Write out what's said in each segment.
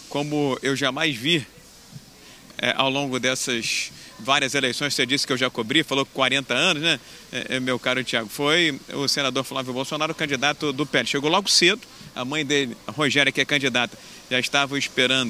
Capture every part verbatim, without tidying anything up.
como eu jamais vi é, ao longo dessas várias eleições. Você disse que eu já cobri, falou que quarenta anos, né, é, meu caro Tiago? Foi o senador Flávio Bolsonaro, candidato do P L. Chegou logo cedo, a mãe dele, a Rogéria, que é candidata, já estava esperando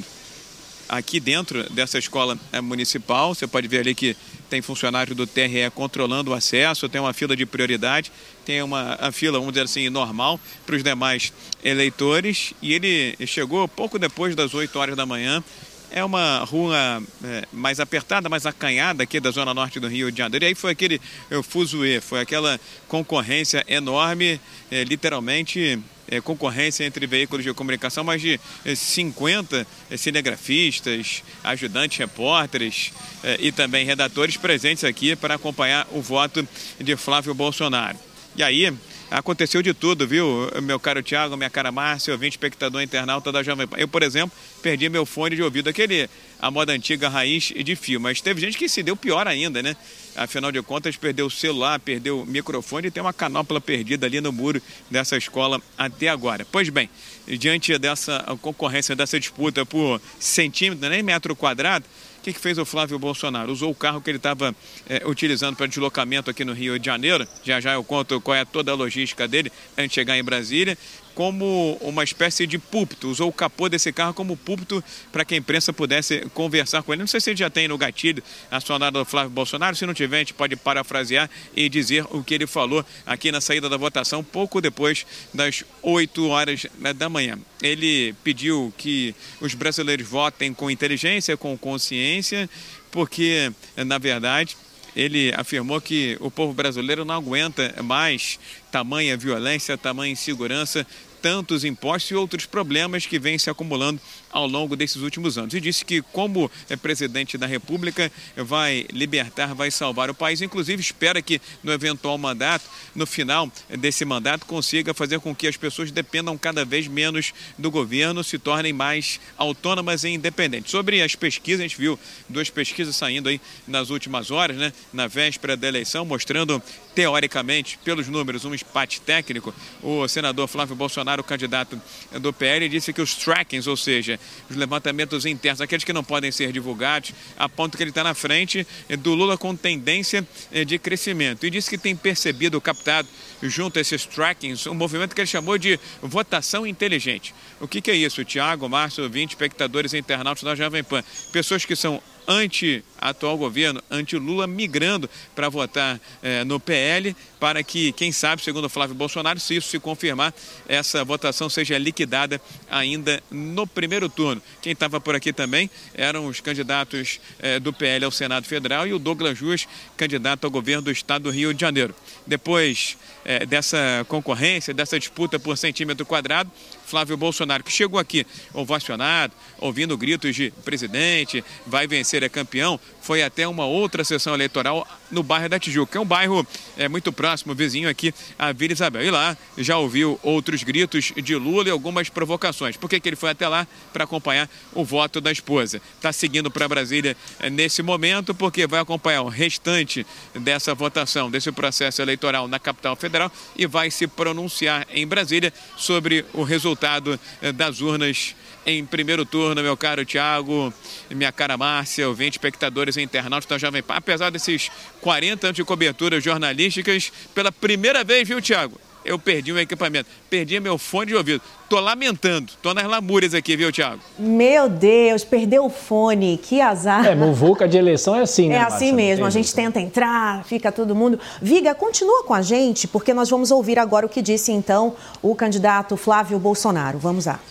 aqui dentro dessa escola municipal. Você pode ver ali que tem funcionário do T R E controlando o acesso, tem uma fila de prioridade, tem uma a fila, vamos dizer assim, normal para os demais eleitores. E ele chegou pouco depois das oito horas da manhã. É uma rua é, mais apertada, mais acanhada aqui da zona norte do Rio de Janeiro. E aí foi aquele é, fuzuê, foi aquela concorrência enorme, é, literalmente é, concorrência entre veículos de comunicação, mais de é, cinquenta é, cinegrafistas, ajudantes, repórteres é, e também redatores presentes aqui para acompanhar o voto de Flávio Bolsonaro. E aí aconteceu de tudo, viu, meu caro Tiago, minha cara Márcia, ouvinte, espectador, internauta da Jovem Pan. Eu, por exemplo, perdi meu fone de ouvido, aquele, a moda antiga raiz de fio, mas teve gente que se deu pior ainda, né? Afinal de contas, perdeu o celular, perdeu o microfone e tem uma canopla perdida ali no muro dessa escola até agora. Pois bem, diante dessa concorrência, dessa disputa por centímetro, nem metro quadrado, o que, que fez o Flávio Bolsonaro? Usou o carro que ele estava é, utilizando para deslocamento aqui no Rio de Janeiro. Já já eu conto qual é toda a logística dele antes de chegar em Brasília, como uma espécie de púlpito. Usou o capô desse carro como púlpito para que a imprensa pudesse conversar com ele. Não sei se ele já tem no gatilho a sonada do Flávio Bolsonaro. Se não tiver, a gente pode parafrasear e dizer o que ele falou aqui na saída da votação, pouco depois das oito horas da manhã. Ele pediu que os brasileiros votem com inteligência, com consciência, porque, na verdade, ele afirmou que o povo brasileiro não aguenta mais tamanha violência, tamanha insegurança, tantos impostos e outros problemas que vêm se acumulando ao longo desses últimos anos. E disse que, como é presidente da República, vai libertar, vai salvar o país. Inclusive, espera que no eventual mandato, no final desse mandato, consiga fazer com que as pessoas dependam cada vez menos do governo, se tornem mais autônomas e independentes. Sobre as pesquisas, a gente viu duas pesquisas saindo aí nas últimas horas, né, na véspera da eleição, mostrando, teoricamente, pelos números, um empate técnico. O senador Flávio Bolsonaro, candidato do P L, disse que os trackings, ou seja, os levantamentos internos, aqueles que não podem ser divulgados, apontam que ele está na frente do Lula com tendência de crescimento. E disse que tem percebido, captado, junto a esses trackings, um movimento que ele chamou de votação inteligente. O que, que é isso, Tiago, Márcio, vinte espectadores e internautas da Jovem Pan? Pessoas que são anti-atual governo, anti-Lula, migrando para votar eh, no P L, para que, quem sabe, segundo Flávio Bolsonaro, se isso se confirmar, essa votação seja liquidada ainda no primeiro turno. Quem estava por aqui também eram os candidatos eh, do P L ao Senado Federal e o Douglas Ruas, candidato ao governo do estado do Rio de Janeiro. Depois eh, dessa concorrência, dessa disputa por centímetro quadrado, Flávio Bolsonaro, que chegou aqui ovacionado, ouvindo gritos de presidente, vai vencer, é campeão, foi até uma outra sessão eleitoral no bairro da Tijuca, que é um bairro é, muito próximo, vizinho aqui à Vila Isabel. E lá já ouviu outros gritos de Lula e algumas provocações. Por que que ele foi até lá? Para acompanhar o voto da esposa. Está seguindo para Brasília é, nesse momento, porque vai acompanhar o restante dessa votação, desse processo eleitoral na capital federal e vai se pronunciar em Brasília sobre o resultado das urnas em primeiro turno, meu caro Tiago, minha cara Márcia, ouvinte, espectadores e internautas da Jovem Pan. Apesar desses quarenta anos de coberturas jornalísticas, pela primeira vez, viu, Tiago? Eu perdi o equipamento, perdi meu fone de ouvido. Tô lamentando, tô nas lamúrias aqui, viu, Tiago? Meu Deus, perdeu o fone, que azar. É, muvuca de eleição é assim, né, É assim Márcia? mesmo, a gente tenta entrar, fica todo mundo... Viga, continua com a gente, porque nós vamos ouvir agora o que disse, então, o candidato Flávio Bolsonaro. Vamos lá.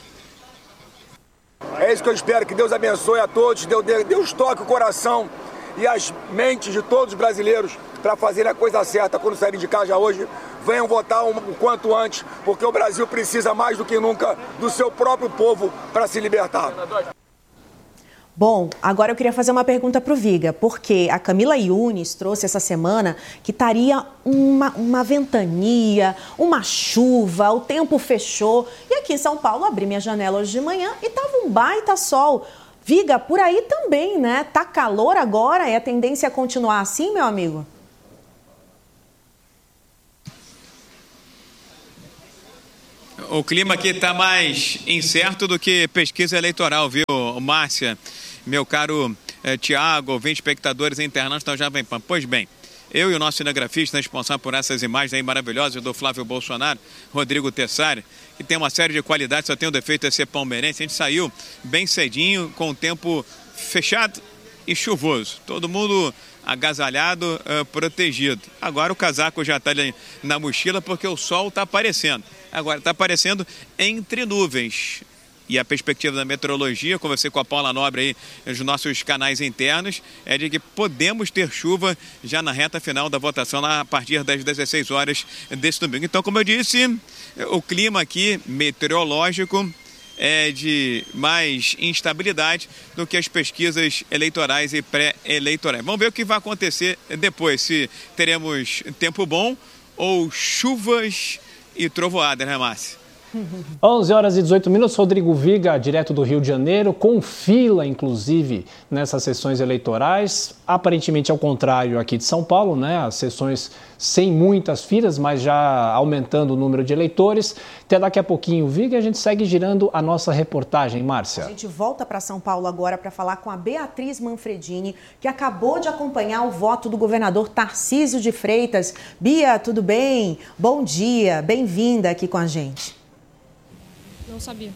É isso que eu espero, que Deus abençoe a todos, Deus, Deus toque o coração e as mentes de todos os brasileiros para fazerem a coisa certa quando saírem de casa hoje. Venham votar o quanto antes, porque o Brasil precisa mais do que nunca do seu próprio povo para se libertar. Bom, agora eu queria fazer uma pergunta para o Viga, porque a Camila Yunes trouxe essa semana que estaria uma, uma ventania, uma chuva, o tempo fechou. E aqui em São Paulo, abri minha janela hoje de manhã e estava um baita sol. Viga, por aí também, né? Tá calor agora, é a tendência a continuar assim, meu amigo? O clima aqui está mais incerto do que pesquisa eleitoral, viu, Márcia? Meu caro eh, Tiago, ouvinte, espectadores internados da Jovem Pan. Pois bem, eu e o nosso cinegrafista responsável por essas imagens aí maravilhosas do Flávio Bolsonaro, Rodrigo Tessari, que tem uma série de qualidades, só tem o defeito de ser palmeirense. A gente saiu bem cedinho, com o tempo fechado e chuvoso. Todo mundo agasalhado, uh, protegido. Agora o casaco já está ali na mochila porque o sol está aparecendo. Agora está aparecendo entre nuvens. E a perspectiva da meteorologia, conversei com a Paula Nobre aí nos nossos canais internos, é de que podemos ter chuva já na reta final da votação lá a partir das dezesseis horas desse domingo. Então, como eu disse, o clima aqui meteorológico é de mais instabilidade do que as pesquisas eleitorais e pré-eleitorais. Vamos ver o que vai acontecer depois, se teremos tempo bom ou chuvas e trovoadas, né, Márcia? onze horas e dezoito minutos, Rodrigo Viga, direto do Rio de Janeiro, com fila, inclusive, nessas sessões eleitorais. Aparentemente, ao contrário aqui de São Paulo, né? As sessões sem muitas filas, mas já aumentando o número de eleitores. Até daqui a pouquinho, Viga, a gente segue girando a nossa reportagem, Márcia. A gente volta para São Paulo agora para falar com a Beatriz Manfredini, que acabou de acompanhar o voto do governador Tarcísio de Freitas. Bia, tudo bem? Bom dia, bem-vinda aqui com a gente. Não sabia.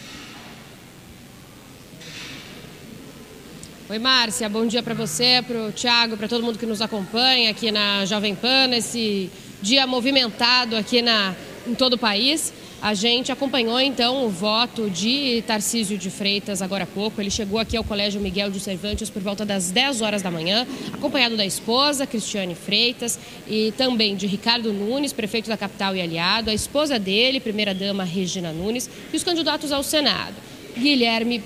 Oi, Márcia, bom dia para você, para o Tiago, para todo mundo que nos acompanha aqui na Jovem Pan, nesse dia movimentado aqui na, em todo o país. A gente acompanhou, então, o voto de Tarcísio de Freitas agora há pouco. Ele chegou aqui ao Colégio Miguel de Cervantes por volta das dez horas da manhã, acompanhado da esposa, Cristiane Freitas, e também de Ricardo Nunes, prefeito da capital e aliado, a esposa dele, primeira-dama Regina Nunes, e os candidatos ao Senado, Guilherme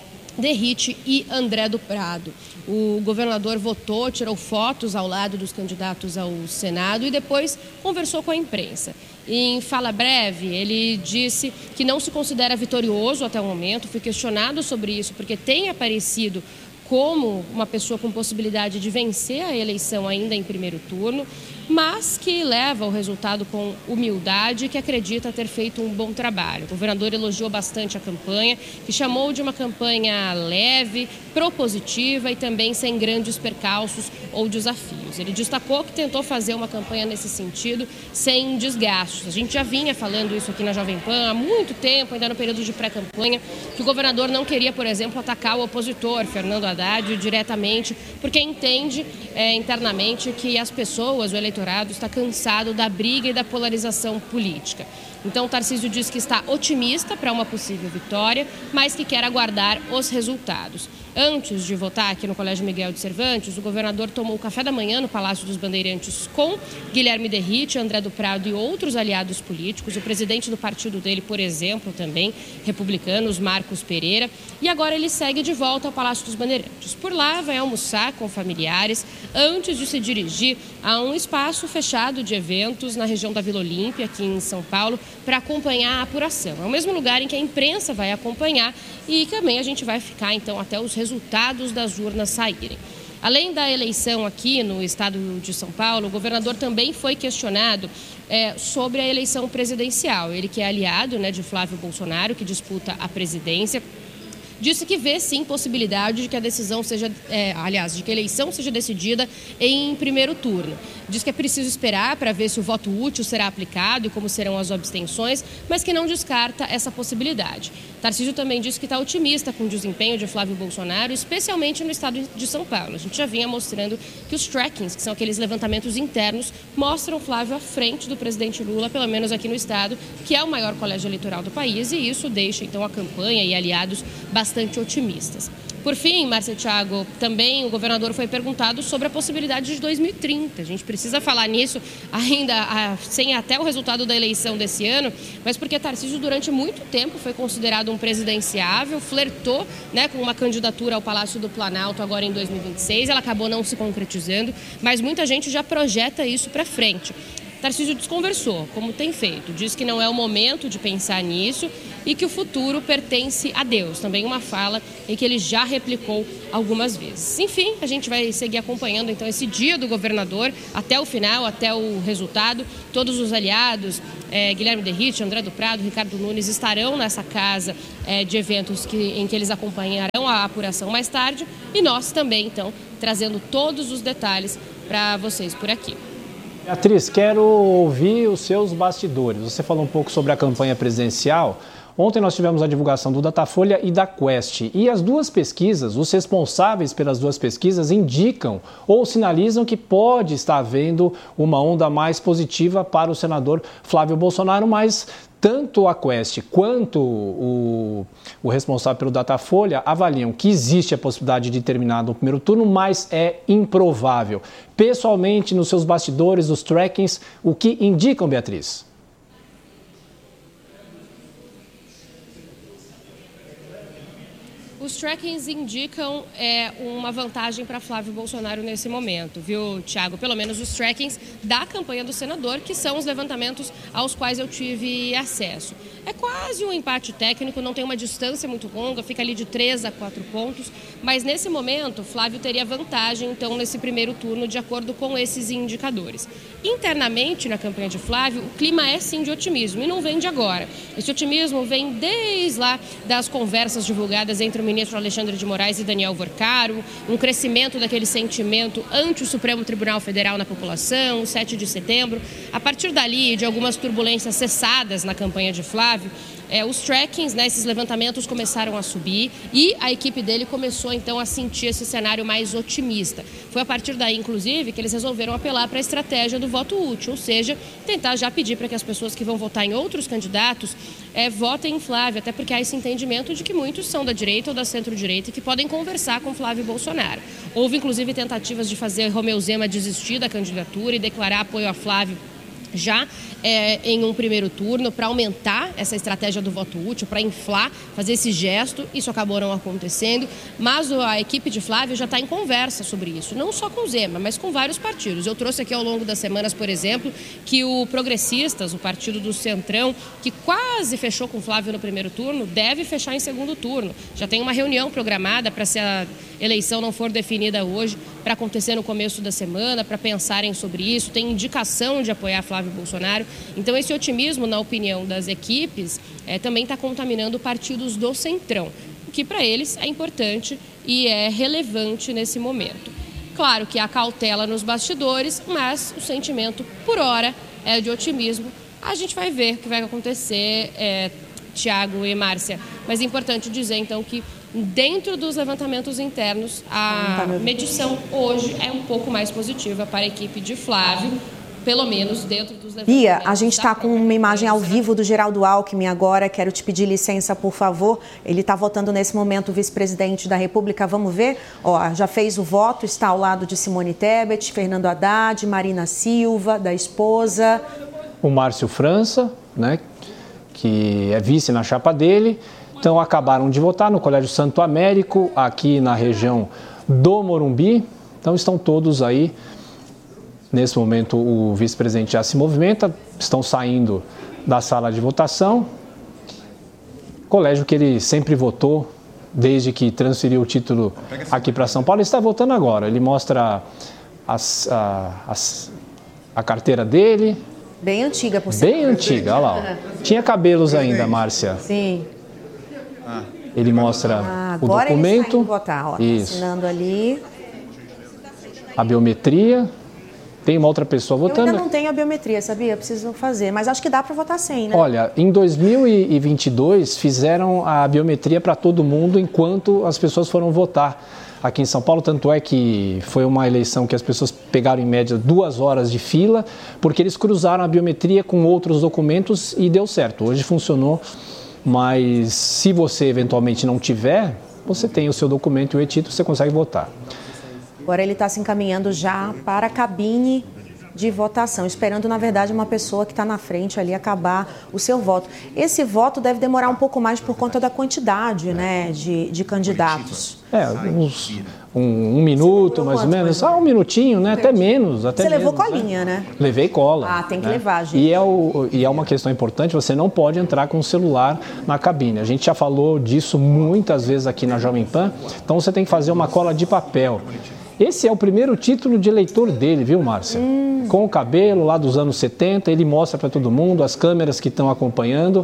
Derrite e André do Prado. O governador votou, tirou fotos ao lado dos candidatos ao Senado e depois conversou com a imprensa. Em fala breve, ele disse que não se considera vitorioso até o momento, foi questionado sobre isso porque tem aparecido como uma pessoa com possibilidade de vencer a eleição ainda em primeiro turno, mas que leva o resultado com humildade e que acredita ter feito um bom trabalho. O governador elogiou bastante a campanha, que chamou de uma campanha leve, propositiva e também sem grandes percalços ou desafios. Ele destacou que tentou fazer uma campanha nesse sentido sem desgastos. A gente já vinha falando isso aqui na Jovem Pan há muito tempo, ainda no período de pré-campanha, que o governador não queria, por exemplo, atacar o opositor, Fernando Haddad, diretamente, porque entende é, internamente que as pessoas, o eleitorado, está cansado da briga e da polarização política. Então, Tarcísio diz que está otimista para uma possível vitória, mas que quer aguardar os resultados. Antes de votar aqui no Colégio Miguel de Cervantes, o governador tomou café da manhã no Palácio dos Bandeirantes com Guilherme Derrite, André do Prado e outros aliados políticos, o presidente do partido dele, por exemplo, também, republicanos, Marcos Pereira, e agora ele segue de volta ao Palácio dos Bandeirantes. Por lá, vai almoçar com familiares antes de se dirigir a um espaço fechado de eventos na região da Vila Olímpia, aqui em São Paulo, para acompanhar a apuração. É o mesmo lugar em que a imprensa vai acompanhar e também a gente vai ficar, então, até os resultados das urnas saírem. Além da eleição aqui no estado de São Paulo, o governador também foi questionado é, sobre a eleição presidencial. Ele que é aliado, né, de Flávio Bolsonaro, que disputa a presidência, disse que vê sim possibilidade de que a decisão seja, é, aliás, de que a eleição seja decidida em primeiro turno. Diz que é preciso esperar para ver se o voto útil será aplicado e como serão as abstenções, mas que não descarta essa possibilidade. Tarcísio também disse que está otimista com o desempenho de Flávio Bolsonaro, especialmente no estado de São Paulo. A gente já vinha mostrando que os trackings, que são aqueles levantamentos internos, mostram Flávio à frente do presidente Lula, pelo menos aqui no estado, que é o maior colégio eleitoral do país, e isso deixa então a campanha e aliados bastante otimistas. Por fim, Márcia, Thiago, também o governador foi perguntado sobre a possibilidade de dois mil e trinta. A gente precisa falar nisso ainda a, sem até o resultado da eleição desse ano, mas porque Tarcísio durante muito tempo foi considerado um presidenciável, flertou, né, com uma candidatura ao Palácio do Planalto agora em dois mil e vinte e seis, ela acabou não se concretizando, mas muita gente já projeta isso para frente. Tarcísio desconversou, como tem feito, diz que não é o momento de pensar nisso e que o futuro pertence a Deus. Também uma fala em que ele já replicou algumas vezes. Enfim, a gente vai seguir acompanhando então esse dia do governador até o final, até o resultado. Todos os aliados é, Guilherme Derrite, André do Prado, Ricardo Nunes estarão nessa casa é, de eventos que, em que eles acompanharão a apuração mais tarde e nós também, então, trazendo todos os detalhes para vocês por aqui. Beatriz, quero ouvir os seus bastidores. Você falou um pouco sobre a campanha presidencial. Ontem nós tivemos a divulgação do Datafolha e da Quest. E as duas pesquisas, os responsáveis pelas duas pesquisas indicam ou sinalizam que pode estar havendo uma onda mais positiva para o senador Flávio Bolsonaro, mas tanto a Quest quanto o, o responsável pelo Datafolha avaliam que existe a possibilidade de terminar no primeiro turno, mas é improvável. Pessoalmente, nos seus bastidores, os trackings, o que indicam, Beatriz? Os trackings indicam é, uma vantagem para Flávio Bolsonaro nesse momento, viu, Thiago? Pelo menos os trackings da campanha do senador, que são os levantamentos aos quais eu tive acesso. É quase um empate técnico, não tem uma distância muito longa, fica ali de três a quatro pontos, mas nesse momento Flávio teria vantagem, então, nesse primeiro turno, de acordo com esses indicadores. Internamente, na campanha de Flávio, o clima é sim de otimismo e não vem de agora. Esse otimismo vem desde lá das conversas divulgadas entre o ministro Alexandre de Moraes e Daniel Vorcaro, um crescimento daquele sentimento ante o Supremo Tribunal Federal na população, sete de setembro. A partir dali, de algumas turbulências cessadas na campanha de Flávio, É, os trackings, né, esses levantamentos começaram a subir e a equipe dele começou então a sentir esse cenário mais otimista. Foi a partir daí, inclusive, que eles resolveram apelar para a estratégia do voto útil, ou seja, tentar já pedir para que as pessoas que vão votar em outros candidatos é, votem em Flávio, até porque há esse entendimento de que muitos são da direita ou da centro-direita e que podem conversar com Flávio Bolsonaro. Houve, inclusive, tentativas de fazer Romeu Zema desistir da candidatura e declarar apoio a Flávio já é, em um primeiro turno, para aumentar essa estratégia do voto útil, para inflar, fazer esse gesto. Isso acabou não acontecendo, mas a equipe de Flávio já está em conversa sobre isso, não só com o Zema, mas com vários partidos. Eu trouxe aqui ao longo das semanas, por exemplo, que o Progressistas, o partido do Centrão, que quase fechou com Flávio no primeiro turno, deve fechar em segundo turno. Já tem uma reunião programada para, se a eleição não for definida hoje, para acontecer no começo da semana, para pensarem sobre isso. Tem indicação de apoiar Flávio Bolsonaro. Então, esse otimismo, na opinião das equipes, é, também está contaminando partidos do Centrão, o que para eles é importante e é relevante nesse momento. Claro que há cautela nos bastidores, mas o sentimento, por hora, é de otimismo. A gente vai ver o que vai acontecer, é, Thiago e Márcia. Mas é importante dizer, então, que dentro dos levantamentos internos, a medição hoje é um pouco mais positiva para a equipe de Flávio, pelo menos dentro dos levantamentos. Bia, a gente está com uma imagem ao vivo do Geraldo Alckmin agora. Quero te pedir licença, por favor. Ele está votando nesse momento o vice-presidente da República. Vamos ver? Ó, já fez o voto, está ao lado de Simone Tebet, Fernando Haddad, Marina Silva, da esposa. O Márcio França, né, que é vice na chapa dele. Então, acabaram de votar no Colégio Santo Américo, aqui na região do Morumbi. Então, estão todos aí. Nesse momento, o vice-presidente já se movimenta, estão saindo da sala de votação. Colégio que ele sempre votou, desde que transferiu o título aqui para São Paulo. Ele está votando agora. Ele mostra as, a, as, a carteira dele. Bem antiga, por sinal. Bem antiga, olha lá. Ó. Tinha cabelos ainda, Márcia. Sim. Ele mostra ah, o documento. Ele votar, ó, isso. Assinando ali. A biometria. Tem uma outra pessoa votando. Eu ainda não tenho a biometria, sabia? Preciso fazer, mas acho que dá para votar sem, né? Olha, em dois mil e vinte e dois fizeram a biometria para todo mundo enquanto as pessoas foram votar aqui em São Paulo. Tanto é que foi uma eleição que as pessoas pegaram em média duas horas de fila, porque eles cruzaram a biometria com outros documentos e deu certo. Hoje funcionou, mas se você eventualmente não tiver, você tem o seu documento e o e-título, você consegue votar. Agora ele está se encaminhando já para a cabine de votação, esperando, na verdade, uma pessoa que está na frente ali acabar o seu voto. Esse voto deve demorar um pouco mais por conta da quantidade, né, de, de candidatos. É, uns, um, um minuto, mais ou menos. Ah, um minutinho, né? Até menos. Até você menos, levou colinha, né? né? Levei cola. Ah, tem que né? levar, gente. E é, o, e é uma questão importante, você não pode entrar com o celular na cabine. A gente já falou disso muitas vezes aqui na Jovem Pan. Então você tem que fazer uma cola de papel. Esse é o primeiro título de eleitor dele, viu, Márcia? Hum. Com o cabelo lá dos anos setenta, ele mostra para todo mundo, as câmeras que estão acompanhando.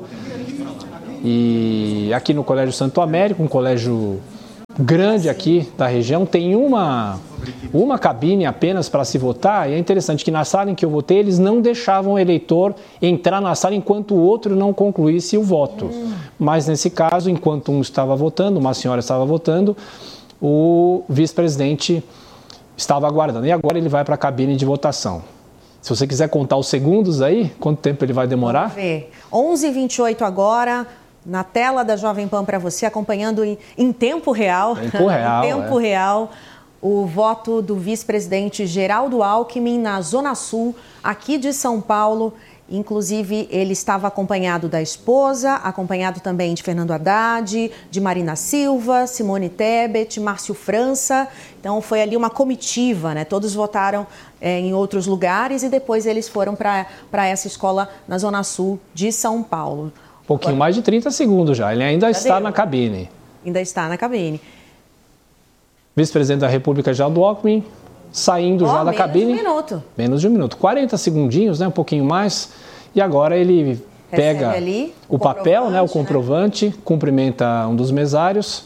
E aqui no Colégio Santo Américo, um colégio grande aqui da região, tem uma, uma cabine apenas para se votar. E é interessante que na sala em que eu votei, eles não deixavam o eleitor entrar na sala enquanto o outro não concluísse o voto. Hum. Mas nesse caso, enquanto um estava votando, uma senhora estava votando, o vice-presidente estava aguardando. E agora ele vai para a cabine de votação. Se você quiser contar os segundos aí, quanto tempo ele vai demorar? Vamos ver. onze e vinte e oito agora, na tela da Jovem Pan para você, acompanhando em, em tempo real. Tempo real, em tempo é. real, o voto do vice-presidente Geraldo Alckmin na Zona Sul, aqui de São Paulo. Inclusive, ele estava acompanhado da esposa, acompanhado também de Fernando Haddad, de Marina Silva, Simone Tebet, Márcio França. Então, foi ali uma comitiva, né? Todos votaram é, em outros lugares e depois eles foram para essa escola na Zona Sul de São Paulo. Um pouquinho mais de trinta segundos já. Ele ainda já está deu. na cabine. Ainda está na cabine. Vice-presidente da República, Geraldo Alckmin, saindo oh, já da cabine. Menos de um minuto. Menos de um minuto. quarenta segundinhos, né? Um pouquinho mais. E agora ele pega ali, o, o papel, né? O comprovante, né? Cumprimenta um dos mesários.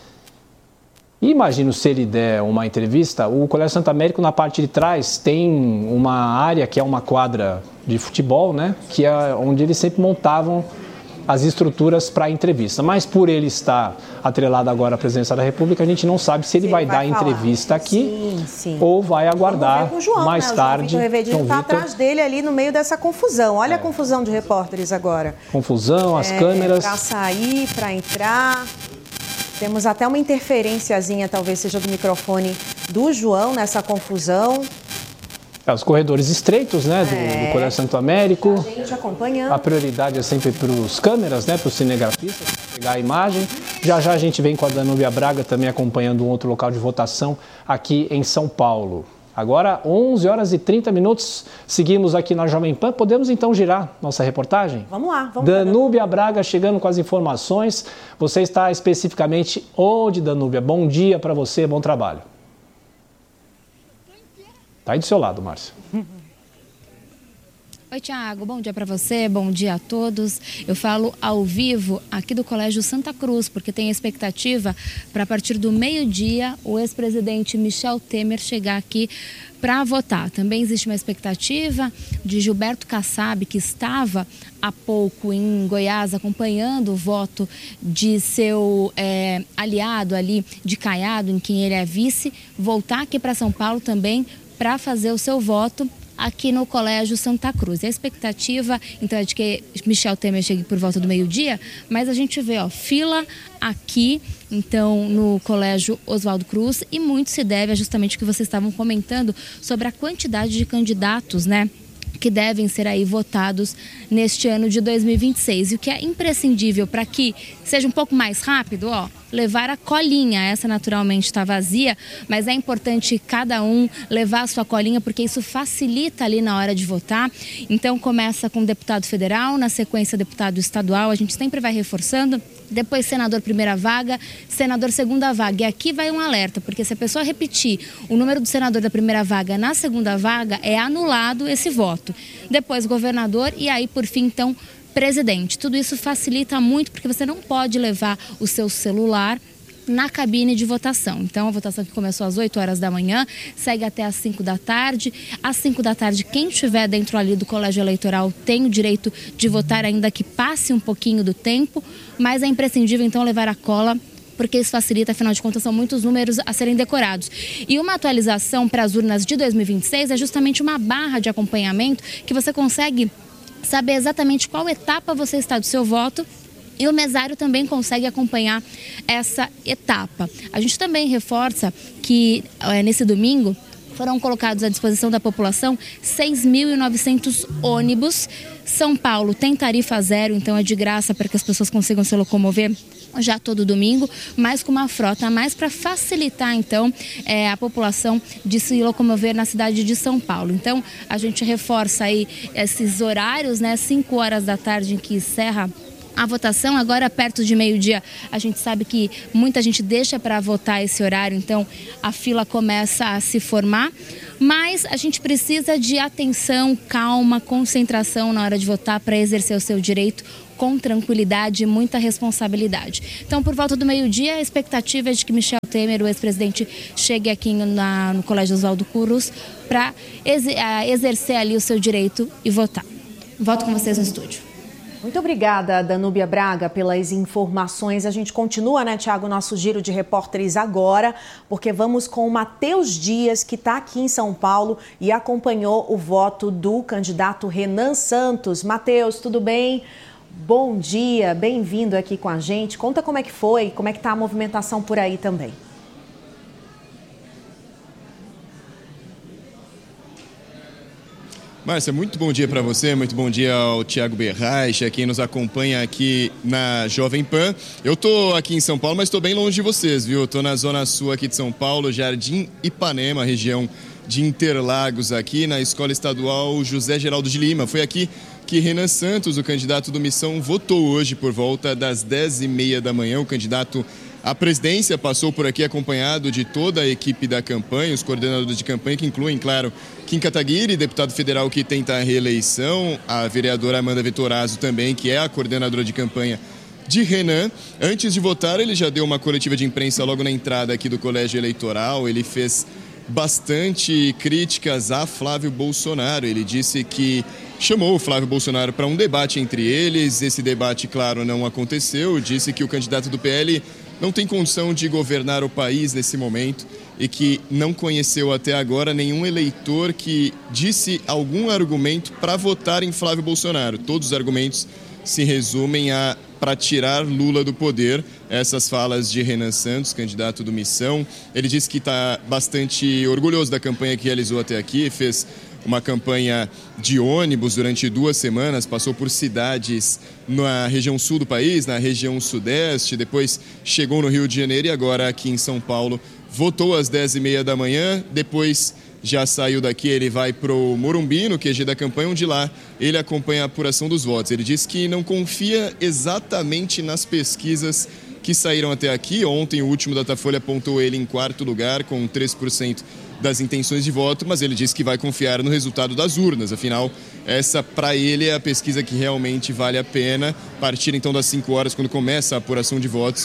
E imagino, se ele der uma entrevista, o Colégio Santo Américo, na parte de trás, tem uma área que é uma quadra de futebol, né? Que é onde eles sempre montavam as estruturas para a entrevista. Mas por ele estar atrelado agora à presidência da República, a gente não sabe se ele vai, vai dar falar. entrevista aqui sim, sim. ou vai aguardar João, mais né? tarde. O João está atrás dele ali no meio dessa confusão. Olha é. a confusão de repórteres agora. Confusão, as é, câmeras. Para sair, para entrar. Temos até uma interferenciazinha, talvez seja do microfone do João nessa confusão. É, os corredores estreitos, né, do, é, do Colégio Santo Américo. A gente acompanhando. A prioridade é sempre para os câmeras, né, para os cinegrafistas, para pegar a imagem. Já já a gente vem com a Danúbia Braga também acompanhando um outro local de votação aqui em São Paulo. Agora, onze horas e trinta minutos, seguimos aqui na Jovem Pan. Podemos então girar nossa reportagem? Vamos lá. Vamos Danúbia Braga chegando com as informações. Você está especificamente onde, Danúbia? Bom dia para você, bom trabalho. Está aí do seu lado, Márcia. Oi, Tiago. Bom dia para você, bom dia a todos. Eu falo ao vivo aqui do Colégio Santa Cruz, porque tem expectativa para, a partir do meio-dia, o ex-presidente Michel Temer chegar aqui para votar. Também existe uma expectativa de Gilberto Kassab, que estava há pouco em Goiás acompanhando o voto de seu é, aliado ali, de Caiado, em quem ele é vice, voltar aqui para São Paulo também para fazer o seu voto aqui no Colégio Santa Cruz. E a expectativa, então, é de que Michel Temer chegue por volta do meio-dia, mas a gente vê, ó, fila aqui, então, no Colégio Oswaldo Cruz, e muito se deve a justamente o que vocês estavam comentando sobre a quantidade de candidatos, né, que devem ser aí votados neste ano de dois mil e vinte e seis. E o que é imprescindível para que seja um pouco mais rápido, ó, levar a colinha. Essa naturalmente está vazia, mas é importante cada um levar a sua colinha, porque isso facilita ali na hora de votar. Então começa com deputado federal, na sequência deputado estadual, a gente sempre vai reforçando, depois senador primeira vaga, senador segunda vaga. E aqui vai um alerta, porque se a pessoa repetir o número do senador da primeira vaga na segunda vaga, é anulado esse voto. Depois governador e aí, por fim, então, presidente. Tudo isso facilita muito, porque você não pode levar o seu celular na cabine de votação. Então, a votação que começou às oito horas da manhã, segue até às cinco da tarde. Às cinco da tarde, quem estiver dentro ali do colégio eleitoral tem o direito de votar, ainda que passe um pouquinho do tempo, mas é imprescindível, então, levar a cola, porque isso facilita, afinal de contas, são muitos números a serem decorados. E uma atualização para as urnas de dois mil e vinte e seis é justamente uma barra de acompanhamento que você consegue saber exatamente qual etapa você está do seu voto, e o mesário também consegue acompanhar essa etapa. A gente também reforça que é, nesse domingo foram colocados à disposição da população seis mil e novecentos ônibus. São Paulo tem tarifa zero, então é de graça para que as pessoas consigam se locomover já todo domingo, mas com uma frota a mais para facilitar, então, é, a população de se locomover na cidade de São Paulo. Então, a gente reforça aí esses horários, né, cinco horas da tarde em que encerra a votação agora perto de meio-dia. A gente sabe que muita gente deixa para votar esse horário, então a fila começa a se formar. Mas a gente precisa de atenção, calma, concentração na hora de votar para exercer o seu direito com tranquilidade e muita responsabilidade. Então, por volta do meio-dia, a expectativa é de que Michel Temer, o ex-presidente, chegue aqui na, no Colégio Oswaldo Cruz para exercer ali o seu direito e votar. Volto com vocês no estúdio. Muito obrigada, Danúbia Braga, pelas informações. A gente continua, né, Tiago, nosso giro de repórteres agora, porque vamos com o Matheus Dias, que está aqui em São Paulo e acompanhou o voto do candidato Renan Santos. Matheus, tudo bem? Bom dia, bem-vindo aqui com a gente. Conta como é que foi, como é que está a movimentação por aí também. Márcia, muito bom dia para você, muito bom dia ao Tiago Berraich, a quem nos acompanha aqui na Jovem Pan. Eu estou aqui em São Paulo, mas estou bem longe de vocês, viu? Estou na zona sul aqui de São Paulo, Jardim Ipanema, região de Interlagos, aqui na Escola Estadual José Geraldo de Lima. Foi aqui que Renan Santos, o candidato do Missão, votou hoje por volta das dez e meia da manhã. O candidato à presidência passou por aqui acompanhado de toda a equipe da campanha, os coordenadores de campanha, que incluem, claro, Kim Kataguiri, deputado federal que tenta a reeleição, a vereadora Amanda Vettorazzo também, que é a coordenadora de campanha de Renan. Antes de votar, ele já deu uma coletiva de imprensa logo na entrada aqui do colégio eleitoral. Ele fez bastante críticas a Flávio Bolsonaro. Ele disse que chamou o Flávio Bolsonaro para um debate entre eles. Esse debate, claro, não aconteceu. Disse que o candidato do P L não tem condição de governar o país nesse momento e que não conheceu até agora nenhum eleitor que disse algum argumento para votar em Flávio Bolsonaro. Todos os argumentos se resumem a para tirar Lula do poder. Essas falas de Renan Santos, candidato do Missão. Ele disse que está bastante orgulhoso da campanha que realizou até aqui, fez uma campanha de ônibus durante duas semanas, passou por cidades na região sul do país, na região sudeste, depois chegou no Rio de Janeiro e agora aqui em São Paulo. Votou às dez e meia da manhã, depois já saiu daqui, ele vai para o Morumbi, no Q G da campanha, onde lá ele acompanha a apuração dos votos. Ele disse que não confia exatamente nas pesquisas que saíram até aqui. Ontem o último Datafolha apontou ele em quarto lugar, com três por cento das intenções de voto, mas ele disse que vai confiar no resultado das urnas. Afinal, essa para ele é a pesquisa que realmente vale a pena. A partir então das cinco horas, quando começa a apuração de votos,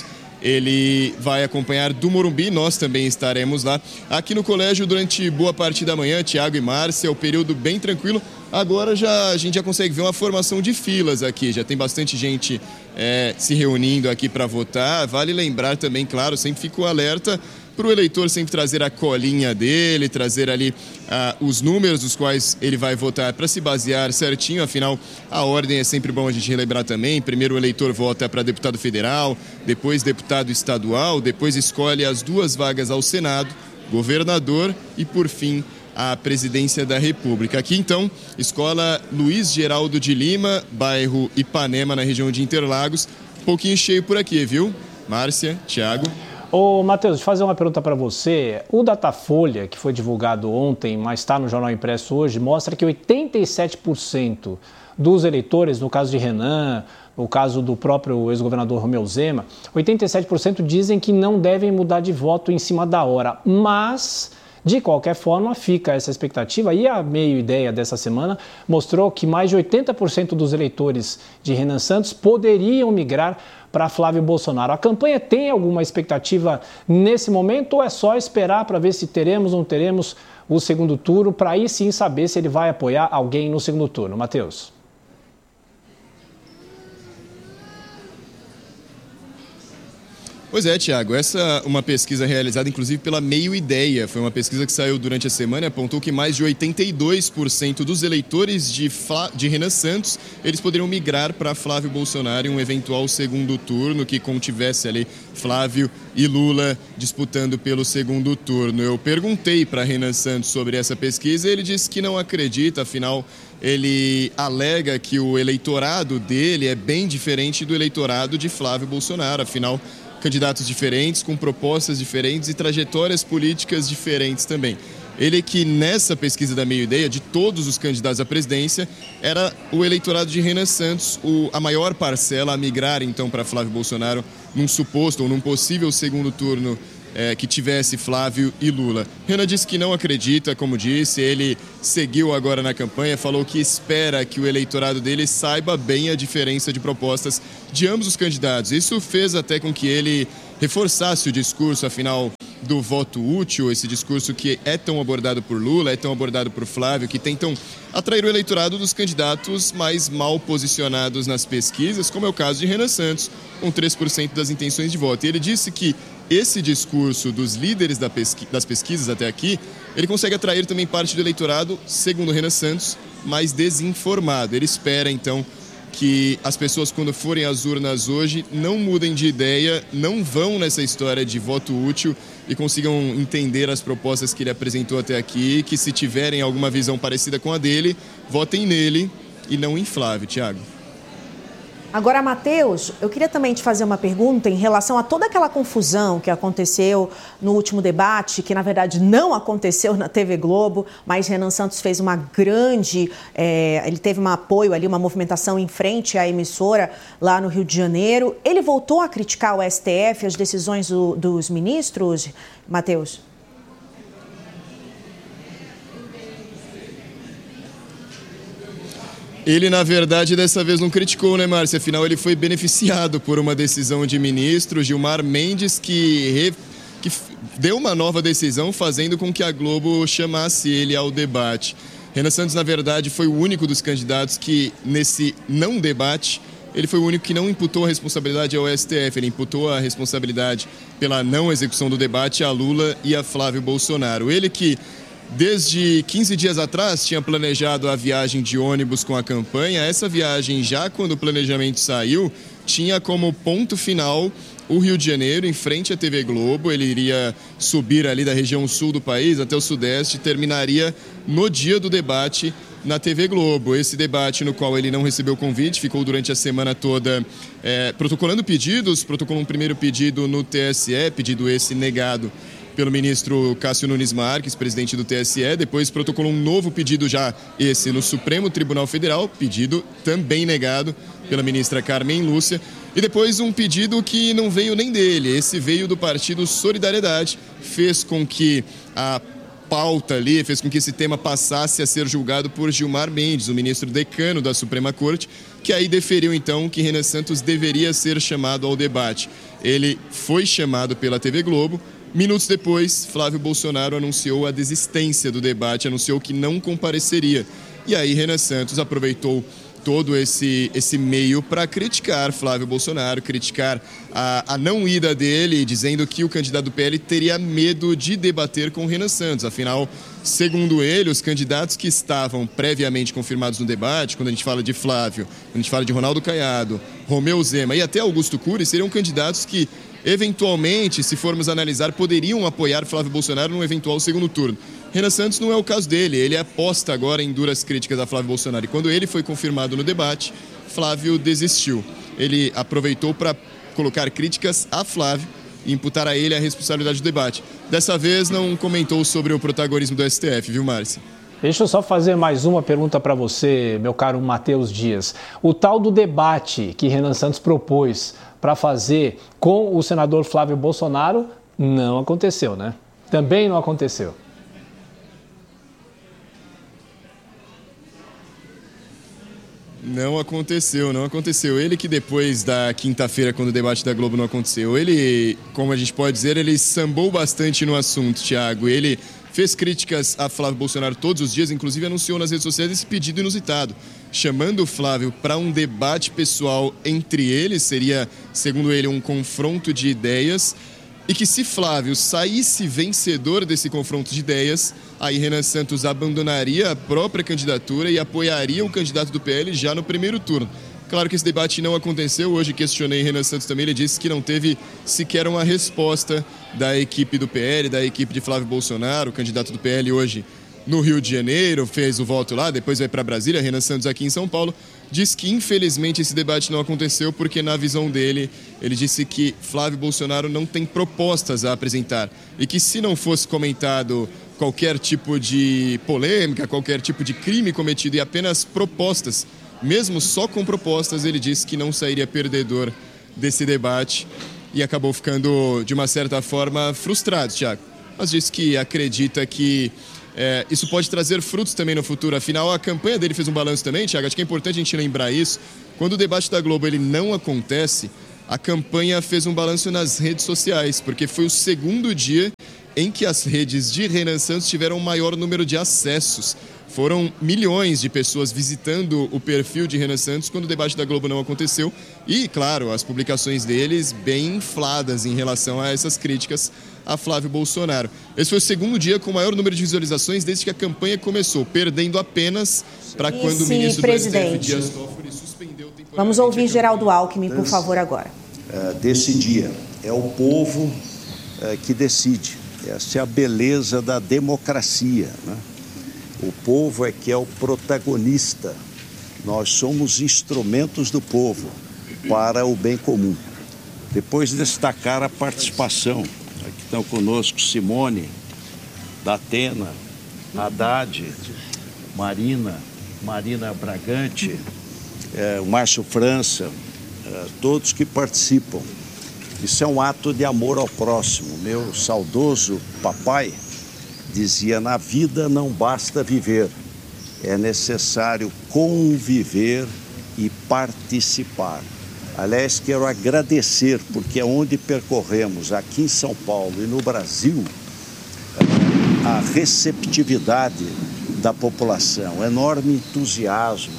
ele vai acompanhar do Morumbi, nós também estaremos lá. Aqui no colégio durante boa parte da manhã, Tiago e Márcia, é o período bem tranquilo. Agora já, a gente já consegue ver uma formação de filas aqui, já tem bastante gente é, se reunindo aqui para votar. Vale lembrar também, claro, sempre fico alerta para o eleitor sempre trazer a colinha dele, trazer ali ah, os números dos quais ele vai votar para se basear certinho. Afinal, a ordem é sempre bom a gente relembrar também. Primeiro o eleitor vota para deputado federal, depois deputado estadual, depois escolhe as duas vagas ao Senado, governador e, por fim, a presidência da República. Aqui, então, Escola Luiz Geraldo de Lima, bairro Ipanema, na região de Interlagos. Um pouquinho cheio por aqui, viu? Márcia, Tiago. Ô, Matheus, deixa eu fazer uma pergunta para você. O Datafolha, que foi divulgado ontem, mas está no Jornal Impresso hoje, mostra que oitenta e sete por cento dos eleitores, no caso de Renan, no caso do próprio ex-governador Romeu Zema, oitenta e sete por cento dizem que não devem mudar de voto em cima da hora, mas de qualquer forma fica essa expectativa. E a meio-ideia dessa semana mostrou que mais de oitenta por cento dos eleitores de Renan Santos poderiam migrar para Flávio Bolsonaro. A campanha tem alguma expectativa nesse momento ou é só esperar para ver se teremos ou não teremos o segundo turno, para aí sim saber se ele vai apoiar alguém no segundo turno? Matheus. Pois é, Tiago, essa é uma pesquisa realizada inclusive pela Meio Ideia. Foi uma pesquisa que saiu durante a semana e apontou que mais de oitenta e dois por cento dos eleitores de, Fla... de Renan Santos, eles poderiam migrar para Flávio Bolsonaro em um eventual segundo turno que contivesse ali Flávio e Lula disputando pelo segundo turno. Eu perguntei para Renan Santos sobre essa pesquisa e ele disse que não acredita, afinal ele alega que o eleitorado dele é bem diferente do eleitorado de Flávio Bolsonaro, afinal candidatos diferentes, com propostas diferentes e trajetórias políticas diferentes também. Ele que nessa pesquisa da Meio Ideia, de todos os candidatos à presidência, era o eleitorado de Renan Santos, o, a maior parcela a migrar então para Flávio Bolsonaro num suposto ou num possível segundo turno é, que tivesse Flávio e Lula. Renan disse que não acredita, como disse, ele seguiu agora na campanha, falou que espera que o eleitorado dele saiba bem a diferença de propostas de ambos os candidatos. Isso fez até com que ele reforçasse o discurso, afinal, do voto útil, esse discurso que é tão abordado por Lula, é tão abordado por Flávio, que tentam atrair o eleitorado dos candidatos mais mal posicionados nas pesquisas, como é o caso de Renan Santos, com três por cento das intenções de voto. E ele disse que esse discurso dos líderes da pesqui- das pesquisas até aqui, ele consegue atrair também parte do eleitorado, segundo Renan Santos, mais desinformado. Ele espera, então, que as pessoas, quando forem às urnas hoje, não mudem de ideia, não vão nessa história de voto útil e consigam entender as propostas que ele apresentou até aqui, que se tiverem alguma visão parecida com a dele, votem nele e não em Flávio. Tiago. Agora, Matheus, eu queria também te fazer uma pergunta em relação a toda aquela confusão que aconteceu no último debate, que na verdade não aconteceu na T V Globo, mas Renan Santos fez uma grande, é, ele teve um apoio ali, uma movimentação em frente à emissora lá no Rio de Janeiro. Ele voltou a criticar o S T F, as decisões do, dos ministros, Matheus? Ele, na verdade, dessa vez não criticou, né, Márcia? Afinal, ele foi beneficiado por uma decisão de ministro, Gilmar Mendes, que, re... que deu uma nova decisão, fazendo com que a Globo chamasse ele ao debate. Renan Santos, na verdade, foi o único dos candidatos que, nesse não debate, ele foi o único que não imputou a responsabilidade ao S T F. Ele imputou a responsabilidade pela não execução do debate a Lula e a Flávio Bolsonaro. Ele que, desde quinze dias atrás, tinha planejado a viagem de ônibus com a campanha. Essa viagem, já quando o planejamento saiu, tinha como ponto final o Rio de Janeiro, em frente à T V Globo. Ele iria subir ali da região sul do país até o sudeste e terminaria no dia do debate na T V Globo. Esse debate no qual ele não recebeu convite, ficou durante a semana toda é, protocolando pedidos, protocolou um primeiro pedido no T S E, pedido esse negado pelo ministro Cássio Nunes Marques, presidente do T S E, depois protocolou um novo pedido já, esse no Supremo Tribunal Federal, pedido também negado pela ministra Carmen Lúcia, e depois um pedido que não veio nem dele, esse veio do partido Solidariedade, fez com que a pauta ali, fez com que esse tema passasse a ser julgado por Gilmar Mendes, o ministro decano da Suprema Corte, que aí deferiu então que Renan Santos deveria ser chamado ao debate. Ele foi chamado pela T V Globo. Minutos depois, Flávio Bolsonaro anunciou a desistência do debate, anunciou que não compareceria. E aí Renan Santos aproveitou todo esse, esse meio para criticar Flávio Bolsonaro, criticar a, a não ida dele, dizendo que o candidato do P L teria medo de debater com Renan Santos. Afinal, segundo ele, os candidatos que estavam previamente confirmados no debate, quando a gente fala de Flávio, quando a gente fala de Ronaldo Caiado, Romeu Zema e até Augusto Cury, seriam candidatos que, eventualmente, se formos analisar, poderiam apoiar Flávio Bolsonaro num eventual segundo turno. Renan Santos não é o caso dele, ele aposta agora em duras críticas a Flávio Bolsonaro. E quando ele foi confirmado no debate, Flávio desistiu. Ele aproveitou para colocar críticas a Flávio e imputar a ele a responsabilidade do debate. Dessa vez não comentou sobre o protagonismo do S T F, viu, Márcia? Deixa eu só fazer mais uma pergunta para você, meu caro Matheus Dias. O tal do debate que Renan Santos propôs para fazer com o senador Flávio Bolsonaro não aconteceu, né? Também não aconteceu. Não aconteceu, não aconteceu. Ele que depois da quinta-feira, quando o debate da Globo não aconteceu, ele, como a gente pode dizer, ele sambou bastante no assunto, Thiago. Ele fez críticas a Flávio Bolsonaro todos os dias, inclusive anunciou nas redes sociais esse pedido inusitado, chamando o Flávio para um debate pessoal entre eles, seria, segundo ele, um confronto de ideias, e que se Flávio saísse vencedor desse confronto de ideias, aí Renan Santos abandonaria a própria candidatura e apoiaria o candidato do P L já no primeiro turno. Claro que esse debate não aconteceu, hoje questionei Renan Santos também, ele disse que não teve sequer uma resposta da equipe do P L, da equipe de Flávio Bolsonaro, o candidato do P L hoje no Rio de Janeiro, fez o voto lá, depois vai para Brasília, Renan Santos aqui em São Paulo. diz que infelizmente esse debate não aconteceu porque, na visão dele, ele disse que Flávio Bolsonaro não tem propostas a apresentar e que, se não fosse comentado qualquer tipo de polêmica, qualquer tipo de crime cometido e apenas propostas, mesmo só com propostas, ele disse que não sairia perdedor desse debate e acabou ficando, de uma certa forma, frustrado, Thiago. Mas disse que acredita que é, isso pode trazer frutos também no futuro. Afinal, a campanha dele fez um balanço também, Thiago. Acho que é importante a gente lembrar isso. Quando o debate da Globo ele não acontece, a campanha fez um balanço nas redes sociais, porque foi o segundo dia em que as redes de Renan Santos tiveram o maior número de acessos. Foram milhões de pessoas visitando o perfil de Renan Santos quando o debate da Globo não aconteceu. E, claro, as publicações deles bem infladas em relação a essas críticas a Flávio Bolsonaro. Esse foi o segundo dia com o maior número de visualizações desde que a campanha começou, perdendo apenas para quando o ministro presidente. do S T F, Dias Toffoli, suspendeu temporariamente. Vamos ouvir Geraldo Alckmin, por favor, agora. Desse dia. É o povo que decide. Essa é a beleza da democracia, né? O povo é que é o protagonista. Nós somos instrumentos do povo para o bem comum. Depois destacar a participação. Aqui estão conosco Simone, Datena, Haddad, Marina, Marina Bragante, é, o Márcio França, é, todos que participam. Isso é um ato de amor ao próximo. Meu saudoso papai dizia: na vida não basta viver, é necessário conviver e participar. Aliás, quero agradecer, porque é onde percorremos, aqui em São Paulo e no Brasil, a receptividade da população, enorme entusiasmo,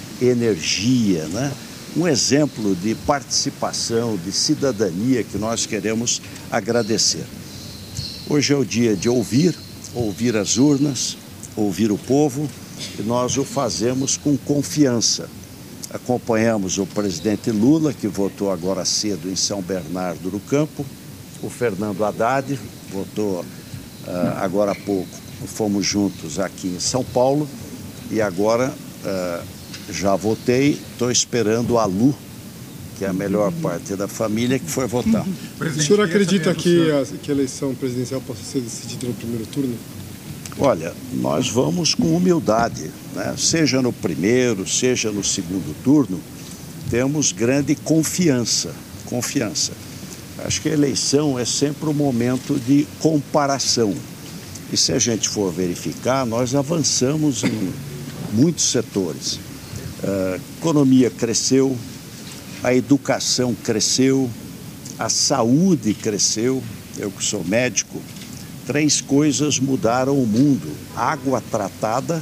energia, né? Um exemplo de participação, de cidadania que nós queremos agradecer. Hoje é o dia de ouvir, ouvir as urnas, ouvir o povo, e nós o fazemos com confiança. Acompanhamos o presidente Lula, que votou agora cedo em São Bernardo do Campo, o Fernando Haddad, votou uh, agora há pouco, fomos juntos aqui em São Paulo, e agora uh, já votei, estou esperando a Lu, que é a melhor parte da família, que foi votar. O senhor acredita que a, que a eleição presidencial possa ser decidida no primeiro turno? Olha, nós vamos com humildade, né? Seja no primeiro, seja no segundo turno, temos grande confiança, confiança. Acho que a eleição é sempre um momento de comparação. E se a gente for verificar, nós avançamos em muitos setores. A economia cresceu, a educação cresceu, a saúde cresceu. Eu que sou médico, três coisas mudaram o mundo: água tratada,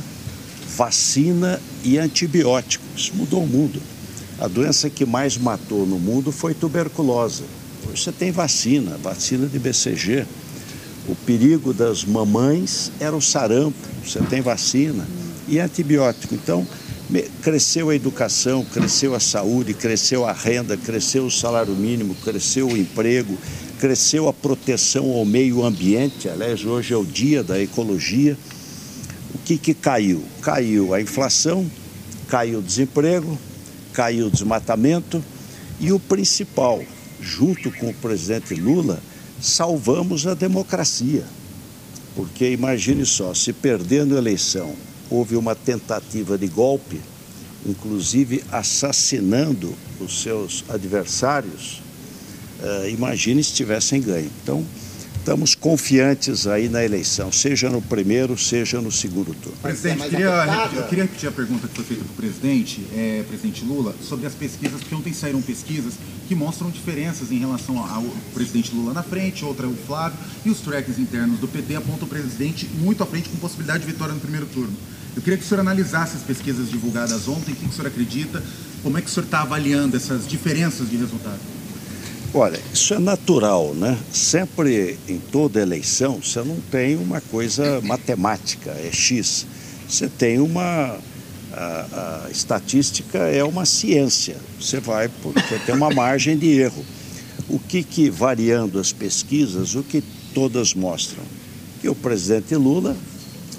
vacina e antibióticos. Mudou o mundo. A doença que mais matou no mundo foi tuberculose. Hoje você tem vacina, vacina de B C G. O perigo das mamães era o sarampo, você tem vacina e antibiótico. Então, cresceu a educação, cresceu a saúde, cresceu a renda, cresceu o salário mínimo, cresceu o emprego, cresceu a proteção ao meio ambiente. Aliás, hoje é o dia da ecologia. O que que caiu? Caiu a inflação, caiu o desemprego, caiu o desmatamento e o principal, junto com o presidente Lula, salvamos a democracia. Porque imagine só, se perdendo a eleição, houve uma tentativa de golpe, inclusive assassinando os seus adversários, uh, imagine se tivessem ganho. Então, estamos confiantes aí na eleição, seja no primeiro, seja no segundo turno. Presidente, queria repetir, eu queria repetir a pergunta que foi feita para o presidente, é, presidente Lula, sobre as pesquisas, porque ontem saíram pesquisas que mostram diferenças em relação ao presidente Lula na frente, outra o Flávio, e os tracks internos do P T apontam o presidente muito à frente, com possibilidade de vitória no primeiro turno. Eu queria que o senhor analisasse as pesquisas divulgadas ontem, o que o senhor acredita, como é que o senhor está avaliando essas diferenças de resultado? Olha, isso é natural, né? Sempre em toda eleição você não tem uma coisa matemática, é X. Você tem uma... A, a estatística é uma ciência, você vai porque tem uma margem de erro. O que que, variando as pesquisas, o que todas mostram? Que o presidente Lula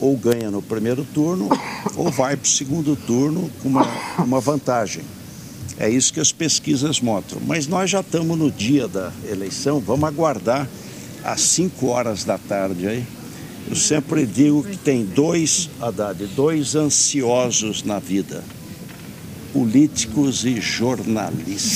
ou ganha no primeiro turno ou vai para o segundo turno com uma, uma vantagem. É isso que as pesquisas mostram. Mas nós já estamos no dia da eleição, vamos aguardar às cinco horas da tarde aí. Eu sempre digo que tem dois, Haddad, dois ansiosos na vida, políticos e jornalistas.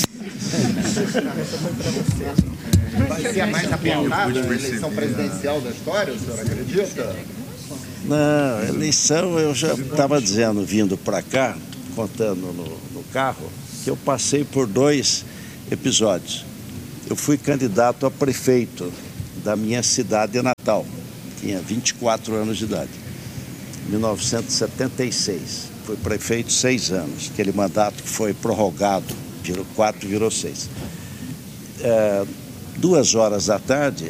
Vai ser a mais apertada a eleição presidencial da história, o senhor acredita? Não, eleição eu já estava dizendo, vindo para cá, contando no, no carro, que eu passei por dois episódios. Eu fui candidato a prefeito da minha cidade natal, tinha vinte e quatro anos de idade, em mil novecentos e setenta e seis. Fui prefeito seis anos, aquele mandato que foi prorrogado, virou quatro, virou seis. É, duas horas da tarde,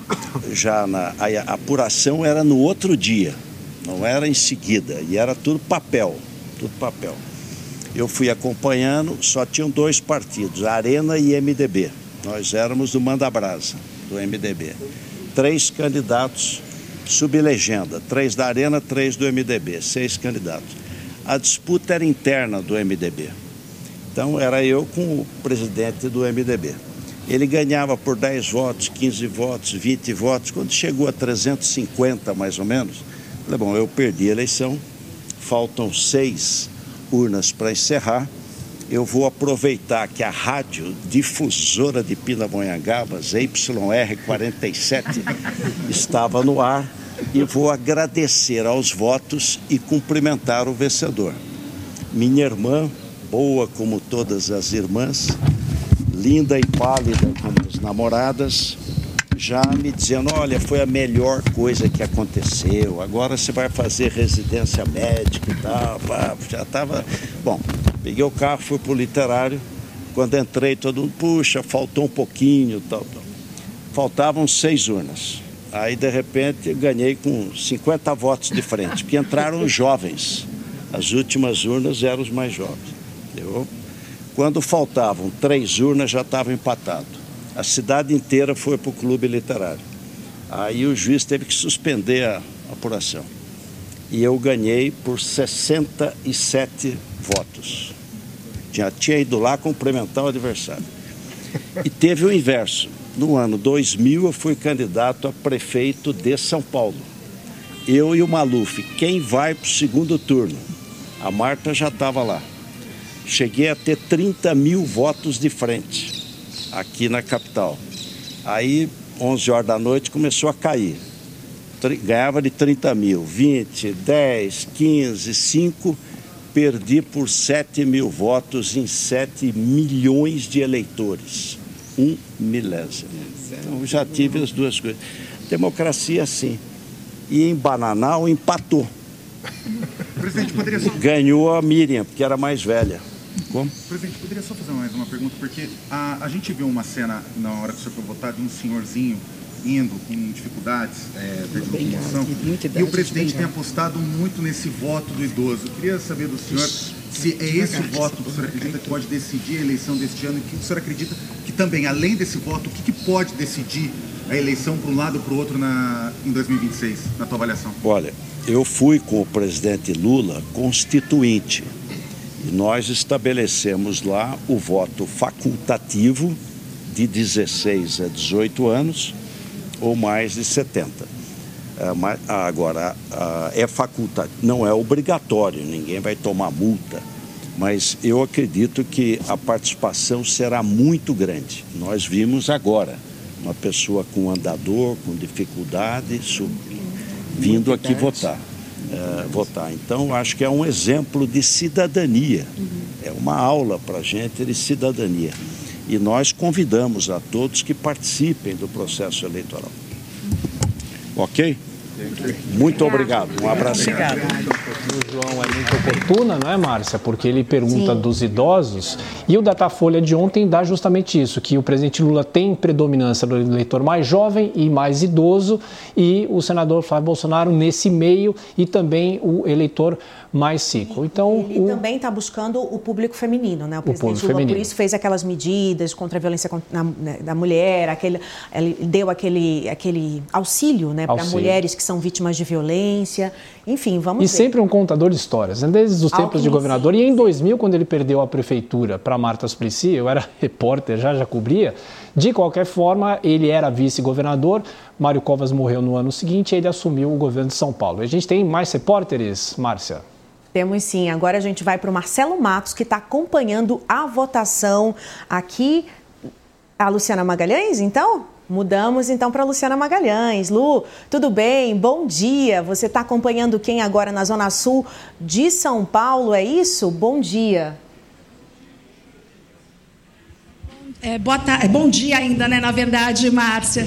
já na, a, a apuração era no outro dia, não era em seguida, e era tudo papel, tudo papel. Eu fui acompanhando, só tinham dois partidos, Arena e M D B. Nós éramos do Manda-Brasa, do M D B. Três candidatos sublegenda, três da Arena, três do M D B, seis candidatos. A disputa era interna do M D B. Então era eu com o presidente do M D B. Ele ganhava por dez votos, quinze votos, vinte votos. Quando chegou a trezentos e cinquenta mais ou menos, falei, bom, eu perdi a eleição, faltam seis urnas para encerrar, eu vou aproveitar que a rádio difusora de Pindamonhangabas, Y R quarenta e sete, estava no ar e vou agradecer aos votos e cumprimentar o vencedor. Minha irmã, boa como todas as irmãs, linda e pálida como as namoradas, já me dizendo, olha, foi a melhor coisa que aconteceu, agora você vai fazer residência médica e tal, já estava... Bom, peguei o carro, fui para o literário, quando entrei todo mundo, puxa, faltou um pouquinho, tal, tal. Faltavam seis urnas. Aí, de repente, ganhei com cinquenta votos de frente, porque entraram os jovens, as últimas urnas eram os mais jovens. Eu, quando faltavam três urnas, já estava empatado. A cidade inteira foi para o clube literário. Aí o juiz teve que suspender a apuração. E eu ganhei por sessenta e sete votos. Já tinha ido lá cumprimentar o adversário. E teve o inverso. No ano dois mil, eu fui candidato a prefeito de São Paulo. Eu e o Maluf. Quem vai para o segundo turno? A Marta já estava lá. Cheguei a ter trinta mil votos de frente, aqui na capital. Aí, onze horas da noite, começou a cair. Ganhava de trinta mil, vinte, dez, quinze, cinco, perdi por sete mil votos em sete milhões de eleitores. Um milésimo. Então, já tive as duas coisas. Democracia, sim. E em Bananal, empatou. Presidente, poderia só... Ganhou a Miriam, porque era mais velha. Como? Presidente, poderia só fazer mais uma pergunta, porque a, a gente viu uma cena na hora que o senhor foi votar de um senhorzinho indo com dificuldades é, de locomoção, e o presidente tem apostado muito nesse voto do idoso. Eu queria saber do senhor se é esse o voto que o senhor acredita que pode decidir a eleição deste ano, e que o senhor acredita que também, além desse voto, o que, que pode decidir a eleição para um lado ou para o outro na, em dois mil e vinte e seis, na tua avaliação? Olha, eu fui com o presidente Lula constituinte. E nós estabelecemos lá o voto facultativo de dezesseis a dezoito anos ou mais de setenta. Agora, é facultativo, não é obrigatório, ninguém vai tomar multa, mas eu acredito que a participação será muito grande. Nós vimos agora uma pessoa com andador, com dificuldade, vindo aqui votar. É, votar. Então, acho que é um exemplo de cidadania, uhum. É uma aula para a gente de cidadania. E nós convidamos a todos que participem do processo eleitoral. Ok? Muito obrigado. Um abraço. Obrigado. do João é muito oportuna, não é, Márcia? Porque ele pergunta Sim. dos idosos e o Datafolha de ontem dá justamente isso, que o presidente Lula tem predominância do eleitor mais jovem e mais idoso e o senador Flávio Bolsonaro nesse meio e também o eleitor mais ciclo. Então, ele o... também está buscando o público feminino, né? O presidente público Lula, feminino. por isso, fez aquelas medidas contra a violência na, na, da mulher, aquele, ele deu aquele, aquele auxílio, né, para mulheres que são vítimas de violência. Enfim, vamos e ver. E sempre um contador de histórias, né? Desde os tempos de governador. E em dois mil, quando ele perdeu a prefeitura para Marta Suplicy, eu era repórter, já já cobria. De qualquer forma, ele era vice-governador. Mário Covas morreu no ano seguinte e ele assumiu o governo de São Paulo. A gente tem mais repórteres, Márcia? Temos sim. Agora a gente vai para o Marcelo Matos, que está acompanhando a votação aqui. A Luciana Magalhães, então? Mudamos então para a Luciana Magalhães. Lu, tudo bem? Bom dia. Você está acompanhando quem agora na Zona Sul de São Paulo, é isso? Bom dia. É, boa tarde. Bom dia ainda, né? Na verdade, Márcia.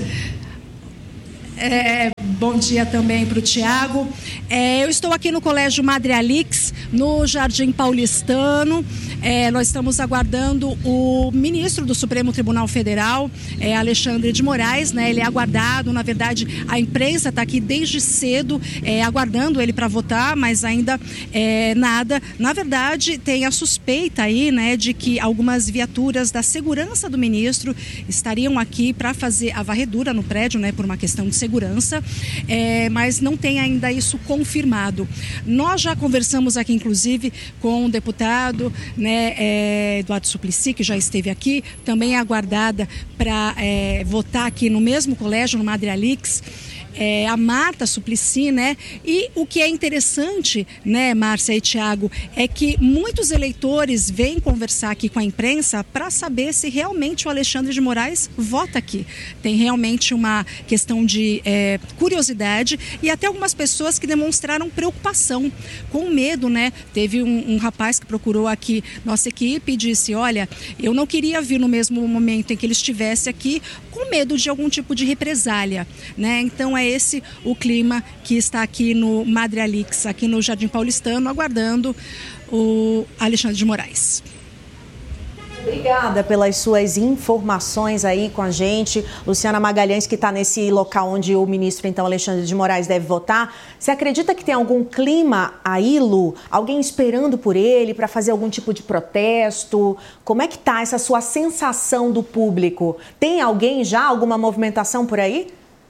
É, bom dia também para o Tiago. É, eu estou aqui no Colégio Madre Alix, no Jardim Paulistano. É, nós estamos aguardando o ministro do Supremo Tribunal Federal, é, Alexandre de Moraes, né? Ele é aguardado, na verdade, a imprensa está aqui desde cedo, é, aguardando ele para votar, mas ainda é, nada. Na verdade, tem a suspeita aí, né, de que algumas viaturas da segurança do ministro estariam aqui para fazer a varredura no prédio, né, por uma questão de segurança, é, mas não tem ainda isso confirmado. Nós já conversamos aqui, inclusive, com o deputado, né, é, Eduardo Suplicy, que já esteve aqui, também é aguardada para é, votar aqui no mesmo colégio, no Madre Alix, é, a Marta Suplicy, né? E o que é interessante, né, Márcia e Tiago, é que muitos eleitores vêm conversar aqui com a imprensa para saber se realmente o Alexandre de Moraes vota aqui. Tem realmente uma questão de é, curiosidade e até algumas pessoas que demonstraram preocupação, com medo, né? Teve um, um rapaz que procurou aqui nossa equipe e disse, olha, eu não queria vir no mesmo momento em que ele estivesse aqui, com medo de algum tipo de represália, né? Então é esse o clima que está aqui no Madre Alix, aqui no Jardim Paulistano, aguardando o Alexandre de Moraes. Obrigada pelas suas informações aí com a gente. Luciana Magalhães, que está nesse local onde o ministro, então, Alexandre de Moraes deve votar. Você acredita que tem algum clima aí, Lu? Alguém esperando por ele para fazer algum tipo de protesto? Como é que está essa sua sensação do público? Tem alguém já, alguma movimentação por aí?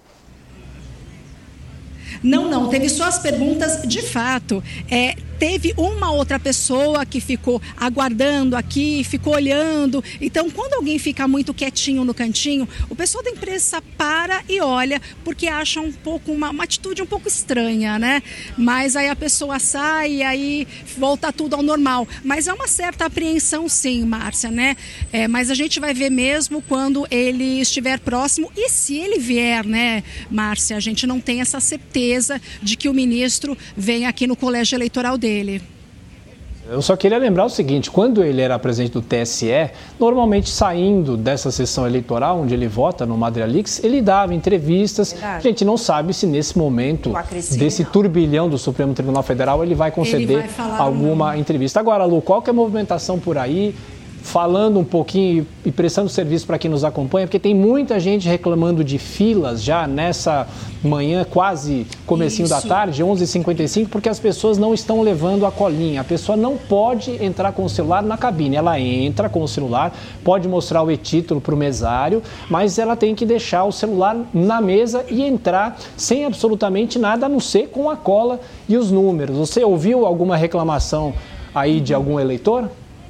Não, não, teve só as perguntas de fato. É, teve uma outra pessoa que ficou aguardando aqui, ficou olhando. Então, quando alguém fica muito quietinho no cantinho, o pessoal da imprensa para e olha, porque acha um pouco uma, uma atitude um pouco estranha, né? Mas aí a pessoa sai e aí volta tudo ao normal. Mas é uma certa apreensão, sim, Márcia, né? É, mas a gente vai ver mesmo quando ele estiver próximo. E se ele vier, né, Márcia, a gente não tem essa certeza de que o ministro vem aqui no colégio eleitoral dele. Eu só queria lembrar o seguinte, quando ele era presidente do T S E, normalmente saindo dessa sessão eleitoral, onde ele vota no Madre Alix, ele dava entrevistas. Verdade. A gente não sabe se nesse momento desse não. turbilhão do Supremo Tribunal Federal ele vai conceder ele vai alguma um... entrevista. Agora, Lu, qual que é a movimentação por aí? Falando um pouquinho e prestando serviço para quem nos acompanha, porque tem muita gente reclamando de filas já nessa manhã, quase comecinho Isso. da tarde, onze e cinquenta e cinco, porque as pessoas não estão levando a colinha. A pessoa não pode entrar com o celular na cabine. Ela entra com o celular, pode mostrar o e-título para o mesário, mas ela tem que deixar o celular na mesa e entrar sem absolutamente nada, a não ser com a cola e os números. Você ouviu alguma reclamação aí de algum eleitor?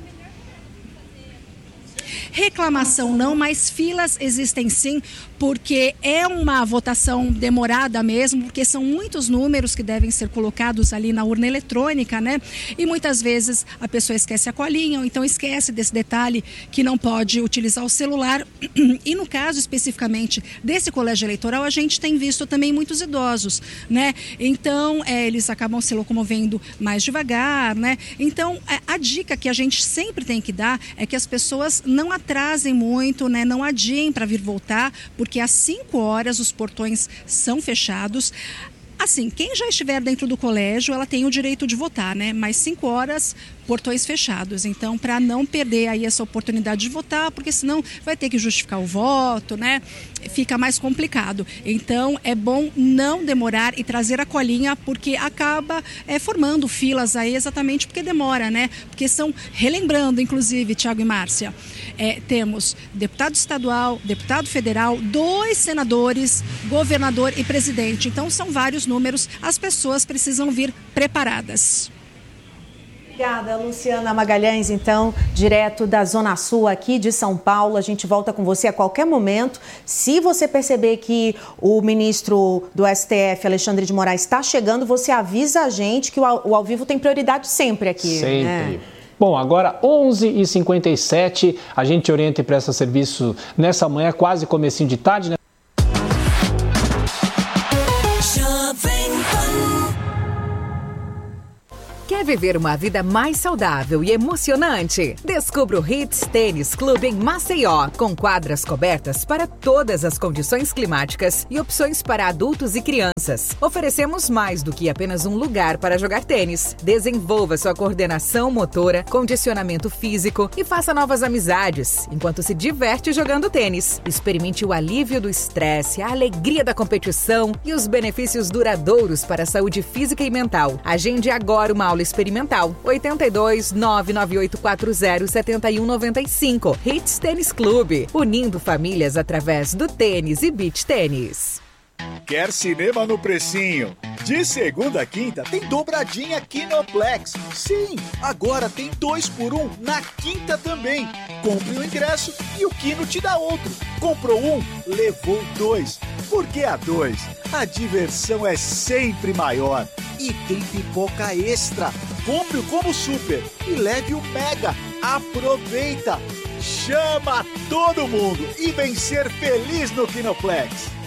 Reclamação não, mas filas existem sim, porque é uma votação demorada mesmo, porque são muitos números que devem ser colocados ali na urna eletrônica, né? E muitas vezes a pessoa esquece a colinha, ou então esquece desse detalhe que não pode utilizar o celular. E no caso especificamente desse colégio eleitoral, a gente tem visto também muitos idosos, né? Então, é, eles acabam se locomovendo mais devagar, né? Então, a, a dica que a gente sempre tem que dar é que as pessoas não atrasem muito, né? Não adiem para vir voltar, porque às cinco horas os portões são fechados. Assim, quem já estiver dentro do colégio, ela tem o direito de votar, né? Mas cinco horas, portões fechados. Então, para não perder aí essa oportunidade de votar, porque senão vai ter que justificar o voto, né? Fica mais complicado. Então, é bom não demorar e trazer a colinha, porque acaba é, formando filas aí exatamente porque demora, né? Porque são, relembrando, inclusive, Tiago e Márcia, é, temos deputado estadual, deputado federal, dois senadores, governador e presidente. Então, são vários números, as pessoas precisam vir preparadas. Obrigada, Luciana Magalhães, então, direto da Zona Sul aqui de São Paulo. A gente volta com você a qualquer momento. Se você perceber que o ministro do S T F, Alexandre de Moraes, está chegando, você avisa a gente que o ao, o ao vivo tem prioridade sempre aqui. Sempre. Né? Bom, agora onze e cinquenta e sete, a gente orienta e presta serviço nessa manhã, quase comecinho de tarde, né? Quer viver uma vida mais saudável e emocionante? Descubra o Hits Tênis Clube em Maceió, com quadras cobertas para todas as condições climáticas e opções para adultos e crianças. Oferecemos mais do que apenas um lugar para jogar tênis. Desenvolva sua coordenação motora, condicionamento físico e faça novas amizades, enquanto se diverte jogando tênis. Experimente o alívio do estresse, a alegria da competição e os benefícios duradouros para a saúde física e mental. Agende agora uma aula experimental. oito dois, nove nove oito quatro zero, sete um nove cinco. Hits Tênis Clube, unindo famílias através do tênis e beach tênis. Quer cinema no precinho? De segunda a quinta tem dobradinha Kinoplex. Sim, agora tem dois por um na quinta também. Compre o ingresso e o Kino te dá outro. Comprou um, levou dois. Porque a dois, a diversão é sempre maior. E tem pipoca extra. Compre o combo super e leve o mega. Aproveita! Chama todo mundo e vem ser feliz no Kinoplex.